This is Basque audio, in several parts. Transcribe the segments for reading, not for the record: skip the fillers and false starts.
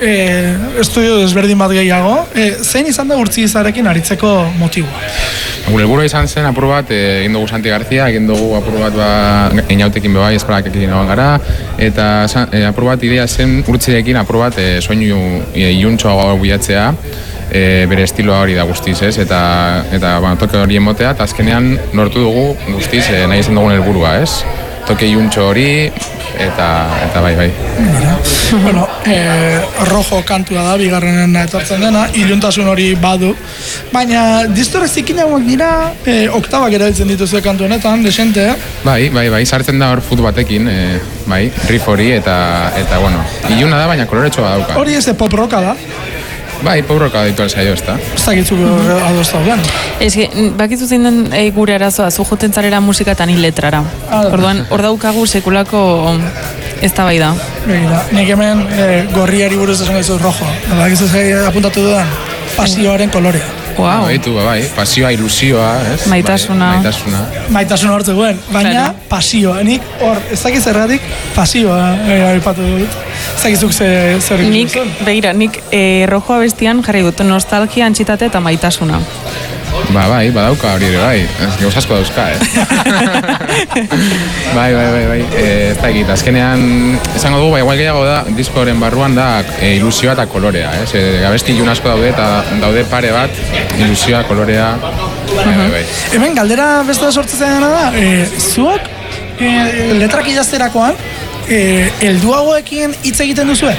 estudio desberdin bat gehiago, zein izan da Urtzizarekin aritzeko motiboa? Gure helburua izan zen apur bat, egin dugu Santi Garzia, egin dugu apur bat Einautekin bebai, espalakekin egon gara, eta apur bat idea zen Urtzirekin apur bat soinu iuntxoago bilatzea, bere estiloa hori da guztiz, ez? Eta toke hori emotea, eta azkenean lortu dugu guztiz nahi izan dugun helburua, ez? Toke iuntxo hori, eta bai. Bueno, rojo kantua da, bigarrenen etortzen dena, iluntasun hori badu, baina distore zikinagoak dira, oktabak erabiltzen dituzue kantu honetan, desente, Bai, sartzen da hor fut batekin, bai, riff hori, eta bueno, iluna da, baina koloretxoa dauka. Hori ez de pop rocka da? Bai, pop rocka ditu alzaio, ez da. Ez dakitzu adoz dauden. Ez que, bakizu zein den gure arazoa, zu joten zarela musikatan hil letrara. Orduan, hor daukagu sekulako ez da bai da. Nik hemen gorriari buruz esan gaizu rojo. Bakizu zein apuntatu dudan, pasioaren kolorea. Wow. Bai, pasioa, ilusioa, ez? Maitasuna. Maitasuna hor zegoen, baina pasioa. Nik hor, ez dakiz zergatik, pasioa aipatu dut. Ez dakizuk zer nik, begira, nik rojoa bestian jarri dut nostalgia, antxitate eta maitasuna. Bai, badauka hori ere, bai. Gauz asko dauzka, Bai. Ez da egit, azkenean, esango dugu, igual gehiago da, diskoren barruan da ilusioa eta kolorea, ez? Abesti ilun asko daude, eta daude pare bat, ilusioa, kolorea, bai. Hemen, galdera beste da sortzen dena da, zuok letrak idazterakoan, helduagoekin hitz egiten duzue?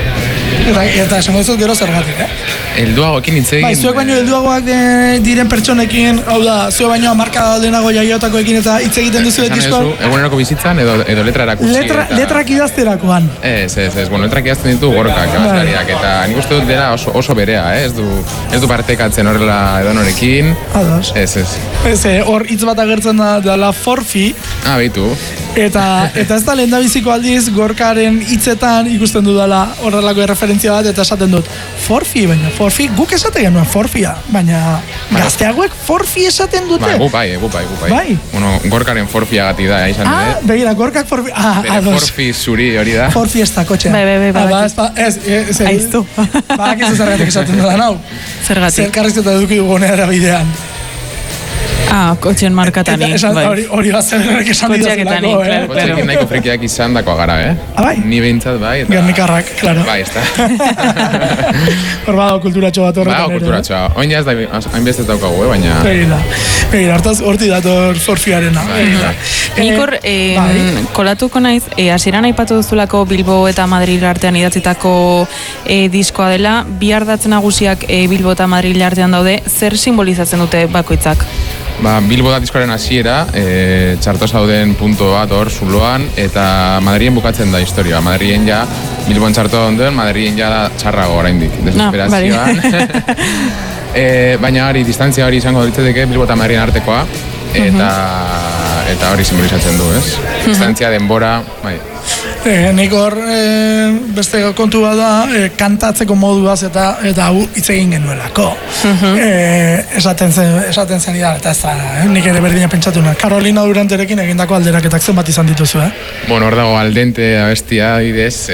Eta esango duzut gero zergatik, Helduagoekin hitz egin... Bai, zuek baino helduagoak diren pertsonekin, hau da, zuek baino hamarka denago jaiotakoekin eta hitz egiten duzuet diskoan. Egunerako bizitzan edo letra erakutsi. Letrak idazterakoan. Ez, bueno, letrak idazten ditu gorkak, abazlariak, eta nik uste dut dela oso berea, ez du partekatzen horrela edonorekin. Ados. Ez. Hor hitz bat agertzen da forfi. Beitu. Eta ez da lehendabiziko aldiz gorkaren hitzetan ikusten dudala horrelako referentzia bat eta esaten dut forfi, baina forfi, guk esate genuen forfia, baina gazteagoek forfi esaten dute. Gu bai. Bueno, gorkaren forfia gati da, izan dut. Begira, gorkak forfi, bere forfi zuri hori da. Forfi ez da kotxea. Bai. Aiztu. Ez zergatik esaten dudan, hau. Zergatik. Zerkarrizketa eduki dugunera bidean. Kotxen markatanik. Hori bat zerrek esan ditazulako, Kotxekin nahiko frikiak izan dakoa gara, Bai? Ni behintzat, bai. Gernikarrak, klaro. Bai, ez da. Hor badago kulturatxo bat horretan ere. Kulturatxoa. Oin ez da, hainbeste ez daukagu, baina... Begira, hartaz horti dator forfiarena. Nik hor, kolatuko naiz, hasieran aipatu duzulako Bilbo eta Madril artean idatzitako diskoa dela, bi ardatz nagusiak Bilbo eta Madril artean daude, zer simbolizatzen dute bakoitzak? Bilbo da diskoaren hasiera, txartos dauden punto bat hor zuloan, eta Madrilen bukatzen da historia. Madrilen ja, Bilboan txartoa ondoen, Madrilen ja da txarrago oraindik, desesperazioan. Baina hori, distantzia hori izango ditzateke Bilbo eta Madrilen artekoa, eta hori simbolizatzen du, ez? Distantzia, denbora, bai. Nik hor beste kontu bat da kantatzeko moduaz eta hau hitz egin genuelako. Esaten zen idara, eta ez da, nik ere berdina pentsatu nahi. Carolina Duranterekin egindako alderaketak zenbat izan dituzu, Bueno, hor dago aldente abestia bidez,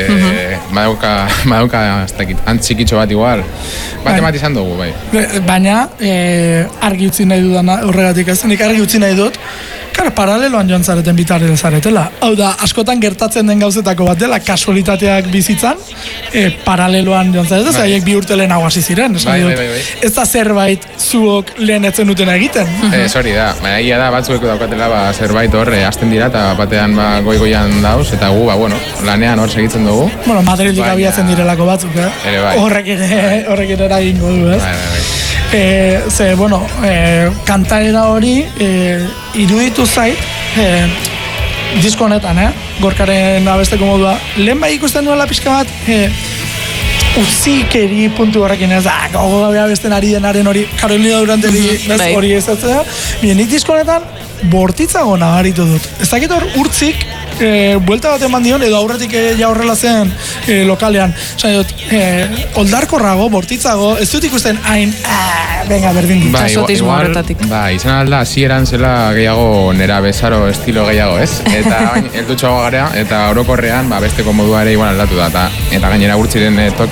badauka antzikitxo bat igual. Bat izan dugu, bai. Baina, argi utzi nahi dudana horregatik ez, nik argi utzi nahi dut, paraleloan joan zareten bitarrel zaretela. Hau da, askotan gertatzen den gauzetako bat dela, kasualitateak bizitzan, paraleloan joan zareten, haiek bi urte lehen hasi ziren. Ez da zerbait zuok lehen etzen duten egiten. Ez hori da, egia da, batzueko daukatela zerbait hor, hasten dira, eta batean goi-goian dauz, eta gu, lanean hor segitzen dugu. Bueno, Madrildik abiatzen direlako batzuk, horrek ere eragingo du, kantaera hori iruditu zait disko honetan, gorkaren abesteko modua, lehen bai ikusten duela pixka bat utzikeri puntu horrekin ez da, gogo gabe abesten ari denaren hori, Carolina Duranteri hori ez da, nik disko honetan bortitzago nabaritu dut. Ez dakit hor urtzik buelta bat eman dion, edo aurretik ja horrela zen lokalean. Oldarkorrago, bortitzago, ez dut ikusten hain, venga, berdin dit. Kasotismo horretatik. Izan alda, hasieran zela gehiago nera bezaro estilo gehiago, ez? Eta bain, eldutxoago gara, eta orokorrean, besteko modua ere igual aldatu da. Eta gainera urtziren